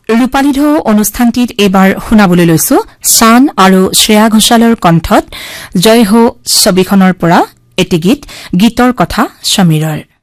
ৰূপালী ঢৌ অনুষ্ঠানটিত এইবাৰ শুনাবলৈ লৈছো শান আৰু শ্ৰেয়া ঘোষালৰ কণ্ঠত জয় হো ছবিখনৰ পৰা এটি গীতৰ কথা সমীৰৰ।